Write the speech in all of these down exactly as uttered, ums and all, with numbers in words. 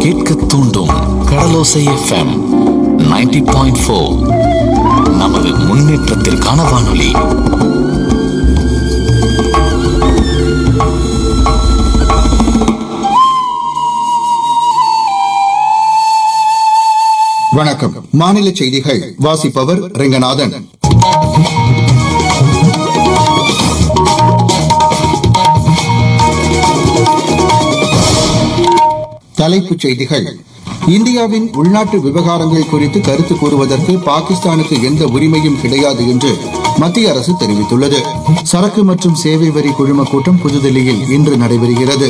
கேட்க தூண்டும் கடலோசை FM ninety point four. நமது முன்னேற்றத்திற்கான வானொலி. வணக்கம். மாநில செய்திகள் வாசிப்பவர் ரெங்கநாதன். தலைப்புச் செய்திகள். இந்தியாவின் உள்நாட்டு விவகாரங்கள் குறித்து கருத்து கூறுவதற்கு பாகிஸ்தானுக்கு எந்த உரிமையும் கிடையாது என்று மத்திய அரசு தெரிவித்துள்ளது. சரக்கு மற்றும் சேவை வரி குழும கூட்டம் புதுதில்லியில் இன்று நடைபெறுகிறது.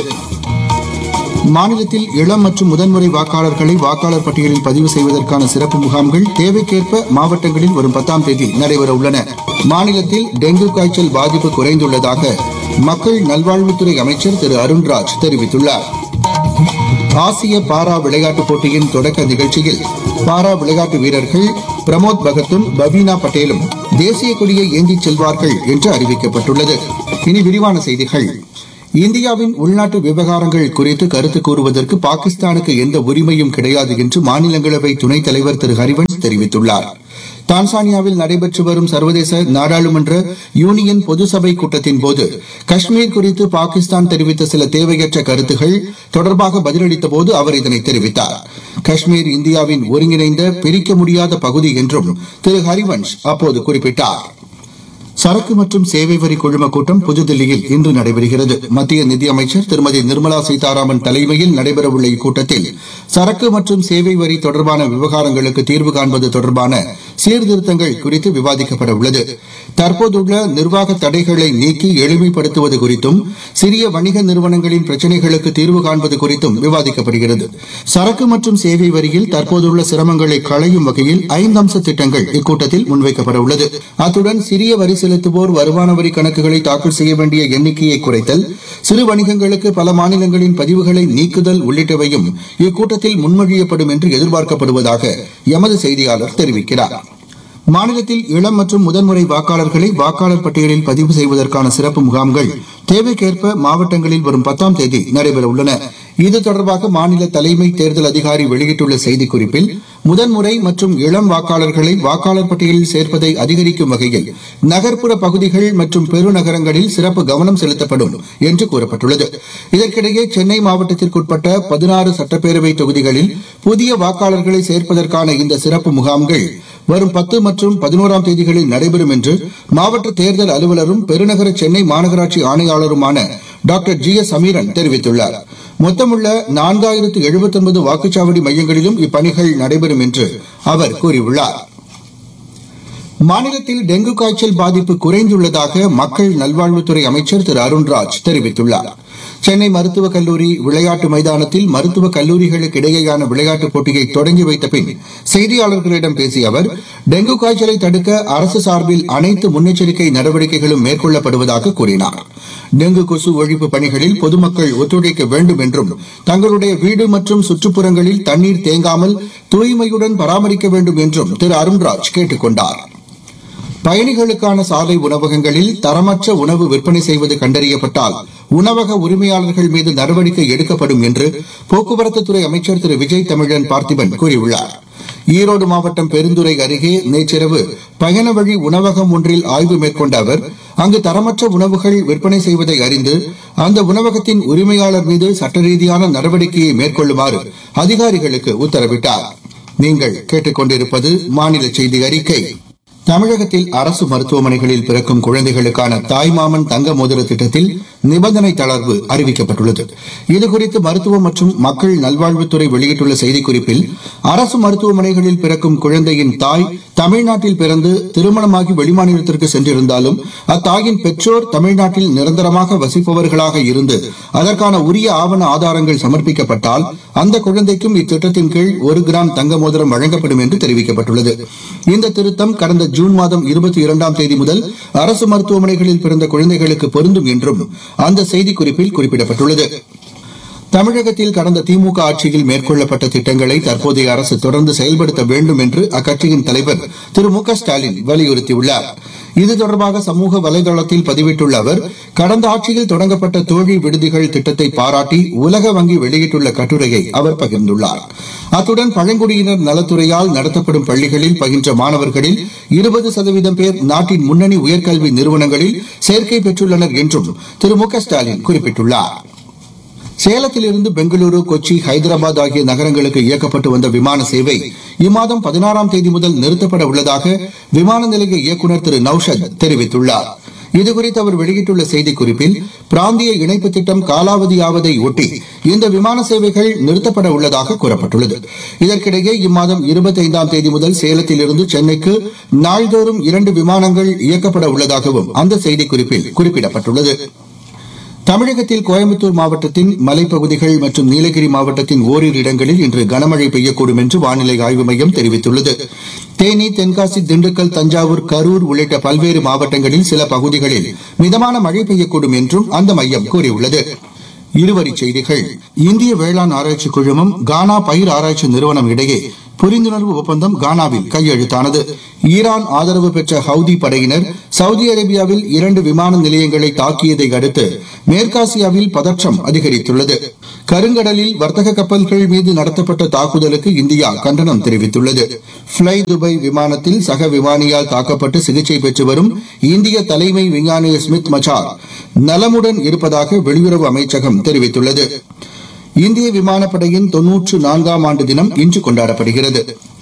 மாநிலத்தில் இளம் மற்றும் முதன்முறை வாக்காளர்களை வாக்காளர் பட்டியலில் பதிவு செய்வதற்கான சிறப்பு முகாம்கள் தேவைக்கேற்ப மாவட்டங்களில் வரும் பத்தாம் தேதி நடைபெற உள்ளன. மாநிலத்தில் டெங்கு காய்ச்சல் பாதிப்பு குறைந்துள்ளதாக மக்கள் நல்வாழ்வுத்துறை அமைச்சர் திரு அருண்ராஜ் தெரிவித்துள்ளார். ஆசிய பாரா விளையாட்டுப் போட்டியின் தொடக்க நிகழ்ச்சியில் பாரா விளையாட்டு வீரர்கள் பிரமோத் பகத்தும் பவீனா பட்டேலும் தேசிய கொடியை ஏந்திச் செல்வார்கள் என்று அறிவிக்கப்பட்டுள்ளது. இனி விரிவான செய்திகள். இந்தியாவின் உள்நாட்டு விவகாரங்கள் குறித்து கருத்து கூறுவதற்கு பாகிஸ்தானுக்கு எந்த உரிமையும் கிடையாது என்று மாநிலங்களவை துணைத் தலைவர் திரு ஹரிவன்ஷ் தெரிவித்துள்ளார். தான்சானியாவில் நடைபெற்று வரும் சர்வதேச நாடாளுமன்ற யூனியன் பொதுசபை கூட்டத்தின் போது காஷ்மீர் குறித்து பாகிஸ்தான் தெரிவித்த சில தேவையற்ற கருத்துகள் தொடர்பாக பதிலளித்த போது அவர் இதனை தெரிவித்தார். காஷ்மீர் இந்தியாவின் ஒருங்கிணைந்த பிரிக்க முடியாத பகுதி என்றும் திரு ஹரிவன்ஷ் அப்போது குறிப்பிட்டார். சரக்கு மற்றும் சேவை வரி குழும கூட்டம் புதுதில்லியில் இன்று நடைபெறுகிறது. மத்திய நிதியமைச்சர் திருமதி நிர்மலா சீதாராமன் தலைமையில் நடைபெறவுள்ள இக்கூட்டத்தில் சரக்கு மற்றும் சேவை வரி தொடர்பான விவகாரங்களுக்கு தீர்வு காண்பது தொடர்பான சீர்திருத்தங்கள் குறித்து விவாதிக்கப்பட உள்ளது. தற்போதுள்ள நிர்வாக தடைகளை நீக்கி எளிமைப்படுத்துவது குறித்தும் சிறிய வணிக நிறுவனங்களின் பிரச்சினைகளுக்கு தீர்வு காண்பது குறித்தும் விவாதிக்கப்படுகிறது. சரக்கு மற்றும் சேவை வரியில் தற்போதுள்ள சிரமங்களை களையும் வகையில் ஐந்து அம்ச திட்டங்கள் இக்கூட்டத்தில் முன்வைக்கப்பட உள்ளது. அத்துடன் சிறிய வரி செலுத்துவோர் வருமான வரி கணக்குகளை தாக்கல் செய்ய வேண்டிய எண்ணிக்கையை குறைத்தல், சிறு வணிகங்களுக்கு பல மாநிலங்களின் பதிவுகளை நீக்குதல் உள்ளிட்டவையும் இக்கூட்டத்தில் முன்மொழியப்படும் என்று எதிர்பார்க்கப்படுவதாக எமது செய்தியாளர் தெரிவிக்கிறார். மாநிலத்தில் இளம் மற்றும் முதன்முறை வாக்காளர்களை வாக்காளர் பட்டியலில் பதிவு செய்வதற்கான சிறப்பு முகாம்கள் தேவைக்கேற்ப மாவட்டங்களில் வரும் பத்தாம் தேதி நடைபெற உள்ளன. இது தொடர்பாக மாநில தலைமை தேர்தல் அதிகாரி வெளியிட்டுள்ள செய்திக்குறிப்பில் முதன்முறை மற்றும் இளம் வாக்காளர்களை வாக்காளர் பட்டியலில் சேர்ப்பதை அதிகரிக்கும் வகையில் நகர்ப்புற பகுதிகள் மற்றும் பெருநகரங்களில் சிறப்பு கவனம் செலுத்தப்படும் என்று கூறப்பட்டுள்ளது. இதற்கிடையே சென்னை மாவட்டத்திற்குட்பட்ட பதினாறு சட்டப்பேரவை தொகுதிகளில் புதிய வாக்காளர்களை சேர்ப்பதற்கான இந்த சிறப்பு முகாம்கள் வரும் பத்து மற்றும் பதினோராம் தேதிகளில் நடைபெறும் என்று மாவட்ட தேர்தல் அலுவலரும் பெருநகர சென்னை மாநகராட்சி ஆணையாளருமான டாக்டர் ஜி எஸ் சமீரன் தெரிவித்துள்ளார். மொத்தமுள்ள நான்காயிரத்து எழுபத்தி ஒன்பது வாக்குச்சாவடி மையங்களிலும் இப்பணிகள் நடைபெறும் என்று அவர் கூறியுள்ளார். மாநிலத்தில் டெங்கு காய்ச்சல் பாதிப்பு குறைந்துள்ளதாக மக்கள் நல்வாழ்வுத்துறை அமைச்சர் திரு அருண்ராஜ் தெரிவித்துள்ளார். சென்னை மருத்துவக் கல்லூரி விளையாட்டு மைதானத்தில் மருத்துவக் கல்லூரிகளுக்கு இடையேயான விளையாட்டுப் போட்டியை தொடங்கி வைத்த பின் செய்தியாளர்களிடம் பேசிய அவர், டெங்கு காய்ச்சலை தடுக்க அரசு சார்பில் அனைத்து முன்னெச்சரிக்கை நடவடிக்கைகளும் மேற்கொள்ளப்படுவதாக கூறினார். டெங்கு கொசு ஒழிப்பு பணிகளில் பொதுமக்கள் ஒத்துழைக்க வேண்டும் என்றும் தங்களுடைய வீடு மற்றும் சுற்றுப்புறங்களில் தண்ணீர் தேங்காமல் தூய்மையுடன் பராமரிக்க வேண்டும் என்றும் திரு அருண்ராஜ் கேட்டுக் கொண்டார். பயணிகளுக்கான சாலை உணவகங்களில் தரமற்ற உணவு விற்பனை செய்வது கண்டறியப்பட்டால் உணவக உரிமையாளர்கள் மீது நடவடிக்கை எடுக்கப்படும் என்று போக்குவரத்துத்துறை அமைச்சர் திரு விஜய் தமிழன் பார்த்திபன் கூறியுள்ளார். ஈரோடு மாவட்டம் பெருந்துறை அருகே நேற்றிரவு பயண வழி உணவகம் ஒன்றில் ஆய்வு மேற்கொண்ட அவர் அங்கு தரமற்ற உணவுகள் விற்பனை செய்வதை அறிந்து அந்த உணவகத்தின் உரிமையாளர் மீது சட்ட ரீதியான நடவடிக்கையை மேற்கொள்ளுமாறு அதிகாரிகளுக்கு உத்தரவிட்டார். நீங்கள் கேட்டுக் கொண்டிருப்பது மாநில செய்தி அறிக்கை. தமிழகத்தில் அரசு மருத்துவமனைகளில் பிறக்கும் குழந்தைகளுக்கான தாய்மாமன் தங்க மோதிர திட்டத்தில் நிபந்தனை தளர்வு அறிவிக்கப்பட்டுள்ளது. இதுகுறித்து மருத்துவ மற்றும் மக்கள் நல்வாழ்வுத்துறை வெளியிட்டுள்ள செய்திக்குறிப்பில், அரசு மருத்துவமனைகளில் பிறக்கும் குழந்தையின் தாய் தமிழ்நாட்டில் பிறந்து திருமணமாகி வெளிமாநிலத்திற்கு சென்றிருந்தாலும் அத்தாயின் பெற்றோர் தமிழ்நாட்டில் நிரந்தரமாக வசிப்பவர்களாக இருந்து அதற்கான உரிய ஆவண ஆதாரங்கள் சமர்ப்பிக்கப்பட்டால் அந்த குழந்தைக்கும் இத்திட்டத்தின் கீழ் ஒரு கிராம் தங்க மோதிரம் வழங்கப்படும் என்று தெரிவிக்கப்பட்டுள்ளது. இந்த திருத்தம் கடந்த ஜூன் மாதம் இருபத்தி இரண்டாம் தேதி முதல் அரசு மருத்துவமனைகளில் பிறந்த குழந்தைகளுக்கு பொருந்தும் என்றும் அந்த செய்திக்குறிப்பில் குறிப்பிடப்பட்டுள்ளது. தமிழகத்தில் கடந்த திமுக ஆட்சியில் மேற்கொள்ளப்பட்ட திட்டங்களை தற்போதைய அரசு தொடர்ந்து செயல்படுத்த வேண்டும் என்று அக்கட்சியின் தலைவர் திரு மு க ஸ்டாலின் வலியுறுத்தியுள்ளார். இது தொடர்பாக சமூக வலைதளத்தில் பதிவிட்டுள்ள அவர், கடந்த ஆட்சியில் தொடங்கப்பட்ட தோழி விடுதிகள் திட்டத்தை பாராட்டி உலக வங்கி வெளியிட்டுள்ள கட்டுரையை அவர் பகிர்ந்துள்ளார். அத்துடன் பழங்குடியினர் நலத்துறையால் நடத்தப்படும் பள்ளிகளில் பயின்ற மாணவர்களில் இருபது சதவீதம் பேர் நாட்டின் முன்னணி உயர்கல்வி நிறுவனங்களில் சேர்க்கை பெற்றுள்ளனர் என்றும் திரு மு க ஸ்டாலின் குறிப்பிட்டுள்ளார். சேலத்திலிருந்து பெங்களூரு, கொச்சி, ஹைதராபாத் ஆகிய நகரங்களுக்கு இயக்கப்பட்டு வந்த விமான சேவை இம்மாதம் பதினாறாம் தேதி முதல் நிறுத்தப்பட உள்ளதாக விமான நிலைய இயக்குநர் திரு நௌஷத் தெரிவித்துள்ளார். இதுகுறித்து அவர் வெளியிட்டுள்ள செய்திக்குறிப்பில், பிராந்திய இணைப்பு திட்டம் காலாவதியாவதை ஒட்டி இந்த விமான சேவைகள் நிறுத்தப்பட உள்ளதாக கூறப்பட்டுள்ளது. இதற்கிடையே இம்மாதம் இருபத்தைந்தாம் தேதி முதல் சேலத்திலிருந்து சென்னைக்கு நாள்தோறும் இரண்டு விமானங்கள் இயக்கப்பட உள்ளதாகவும் அந்த செய்திக்குறிப்பில் குறிப்பிடப்பட்டுள்ளது. தமிழகத்தில் கோயம்புத்தூர் மாவட்டத்தின் மலைப்பகுதிகள் மற்றும் நீலகிரி மாவட்டத்தின் ஓரிரு இடங்களில் இன்று கனமழை பெய்யக்கூடும் என்று வானிலை ஆய்வு மையம் தெரிவித்துள்ளது. தேனி, தென்காசி, திண்டுக்கல், தஞ்சாவூர், கரூர் உள்ளிட்ட பல்வேறு மாவட்டங்களில் சில பகுதிகளில் மிதமான மழை பெய்யக்கூடும் என்றும் அந்த மையம் கூறியுள்ளது. இருவரிச் செய்திகள். இந்திய வேளாண் ஆராய்ச்சி குழுமம் கானா பயிர் ஆராய்ச்சி நிறுவனம் இடையே புரிந்துணர்வு ஒப்பந்தம் கானாவில் கையெழுத்தானது. ஈரான் ஆதரவு பெற்ற ஹவுதி படையினர் சவுதி அரேபியாவில் இரண்டு விமான நிலையங்களை தாக்கியதை அடுத்து மேற்காசியாவில் பதற்றம் அதிகரித்துள்ளது. கருங்கடலில் வர்த்தக கப்பல்கள் மீது நடத்தப்பட்ட தாக்குதலுக்கு இந்தியா கண்டனம் தெரிவித்துள்ளது. பிளை துபாய் விமானத்தில் சக விமானியால் தாக்கப்பட்டு சிகிச்சை பெற்று வரும் இந்திய தலைமை விஞ்ஞானி ஸ்மித் மச்சார் நலமுடன் இருப்பதாக வெளியுறவு அமைச்சகம் தெரிவித்துள்ளது. இந்திய விமானப்படையின் தொன்னூற்று நான்காம் ஆண்டு தினம் இன்று கொண்டாடப்படுகிறது.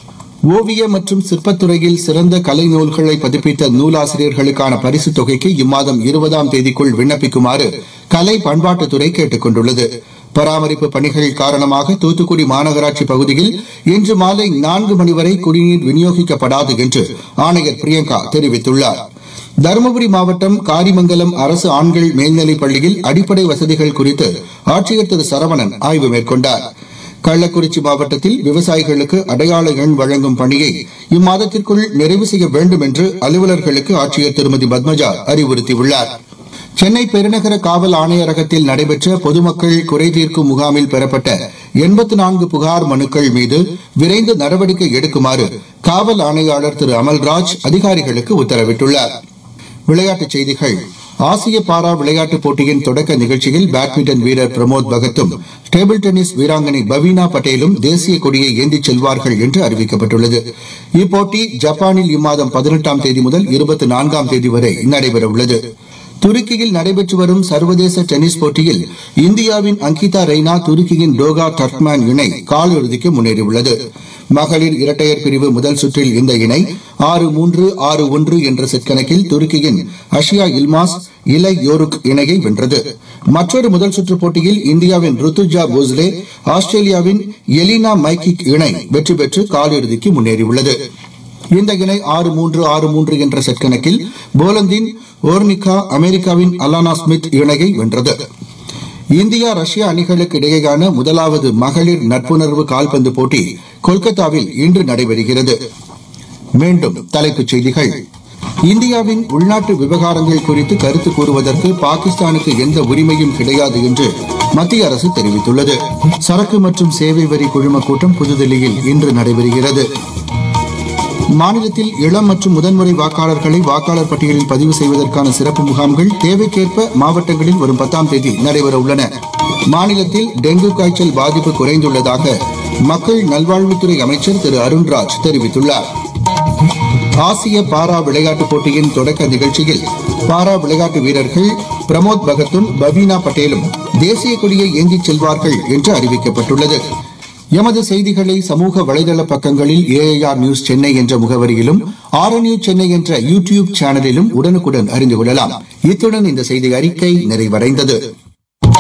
ஓவிய மற்றும் சிற்பத்துறையில் சிறந்த கலை நூல்களை பதிப்பித்த நூலாசிரியர்களுக்கான பரிசுத் தொகைக்கு இம்மாதம் இருபதாம் தேதிக்குள் விண்ணப்பிக்குமாறு கலை பண்பாட்டுத்துறை கேட்டுக் கொண்டுள்ளது. பராமரிப்பு பணிகள் காரணமாக தூத்துக்குடி மாநகராட்சி பகுதியில் இன்று மாலை நான்கு மணி வரை குடிநீர் விநியோகிக்கப்படாது என்று ஆணையர் பிரியங்கா தெரிவித்துள்ளார். தருமபுரி மாவட்டம் காரிமங்கலம் அரசு ஆண்கள் மேல்நிலைப் பள்ளியில் அடிப்படை வசதிகள் குறித்து ஆட்சியர் திரு சரவணன் ஆய்வு மேற்கொண்டார். கள்ளக்குறிச்சி மாவட்டத்தில் விவசாயிகளுக்கு அடையாள எண் வழங்கும் பணியை இம்மாதத்திற்குள் நிறைவு செய்ய வேண்டும் என்று அலுவலர்களுக்கு ஆட்சியர் திருமதி பத்மஜா அறிவுறுத்தியுள்ளார். சென்னை பெருநகர காவல் ஆணையரகத்தில் நடைபெற்ற பொதுமக்கள் குறைதீர்க்கும் முகாமில் பெறப்பட்ட எண்பத்தி நான்கு புகார் மனுக்கள் மீது விரைந்து நடவடிக்கை எடுக்குமாறு காவல் ஆணையாளர் திரு அமல்ராஜ் அதிகாரிகளுக்கு உத்தரவிட்டுள்ளார். விளையாட்டுச் செய்திகள். ஆசிய பாரா விளையாட்டுப் போட்டியின் தொடக்க நிகழ்ச்சியில் பேட்மிண்டன் வீரர் பிரமோத் பகத்தும் டேபிள் டென்னிஸ் வீராங்கனை பவீனா பட்டேலும் தேசிய கொடியை ஏந்திச் செல்வார்கள் என்று அறிவிக்கப்பட்டுள்ளது. இப்போட்டி ஜப்பானில் இம்மாதம் பதினெட்டாம் தேதி முதல் இருபத்தி நான்காம் தேதி வரை நடைபெறவுள்ளது. துருக்கியில் நடைபெற்று வரும் சர்வதேச டென்னிஸ் போட்டியில் இந்தியாவின் அங்கிதா ரெய்னா துருக்கியின் டோகா டர்க்மேன் இணை காலிறுதிக்கு முன்னேறியுள்ளது. மகளிர் இரட்டையர் பிரிவு முதல் சுற்றில் இந்த இணை ஆறு மூன்று ஆறு ஒன்று என்ற செட் கணக்கில் துருக்கியின் அஷியா இல்மாஸ் இலை யோருக் இணையை வென்றது. மற்றொரு முதல் சுற்று போட்டியில் இந்தியாவின் ருத்துஜா போஸ்லே ஆஸ்திரேலியாவின் எலினா மைக்கிக் இணை வெற்றி பெற்று காலிறுதிக்கு முன்னேறியுள்ளது. இந்த இணை ஆறு மூன்று ஆறு மூன்று என்ற செட் கணக்கில் போலந்தின் ஓர்னிகா அமெரிக்காவின் அலானா ஸ்மித் இணையை வென்றது. இந்தியா ரஷ்யா அணிகளுக்கு இடையேயான முதலாவது மகளிர் நட்புணர்வு கால்பந்து போட்டி கொல்கத்தாவில் இன்று நடைபெறுகிறது. மீண்டும் தலைப்புச் செய்திகள். இந்தியாவின் உள்நாட்டு விவகாரங்கள் குறித்து கருத்து கூறுவதற்கு பாகிஸ்தானுக்கு எந்த உரிமையும் கிடையாது என்று மத்திய அரசு தெரிவித்துள்ளது. சரக்கு மற்றும் சேவை வரி குழும கூட்டம் புதுதில்லியில் இன்று நடைபெறுகிறது. மாநிலத்தில் இளம் மற்றும் முதன்முறை வாக்காளர்களை வாக்காளர் பட்டியலில் பதிவு செய்வதற்கான சிறப்பு முகாம்கள் தேவைக்கேற்ப மாவட்டங்களில் வரும் பத்தாம் தேதி நடைபெற உள்ளன. மாநிலத்தில் டெங்கு காய்ச்சல் பாதிப்பு குறைந்துள்ளதாக மக்கள் நல்வாழ்வுத்துறை அமைச்சர் திரு அருண்ராஜ் தெரிவித்துள்ளார். ஆசிய பாரா விளையாட்டுப் போட்டியின் தொடக்க நிகழ்ச்சியில் பாரா விளையாட்டு வீரர்கள் பிரமோத் பகத்தும் பவீனா பட்டேலும் தேசிய கொடியை ஏந்திச் செல்வார்கள் என்று அறிவிக்கப்பட்டுள்ளது. எமது செய்திகளை சமூக வலைதள பக்கங்களில் ஏஐஆர் நியூஸ் சென்னை என்ற முகவரியிலும் ஆர் நியூஸ் சென்னை என்ற யூடியூப் சேனலிலும் உடனுக்குடன் அறிந்து கொள்ளலாம். இத்துடன் இந்த செய்தி அறிக்கை நிறைவடைந்தது.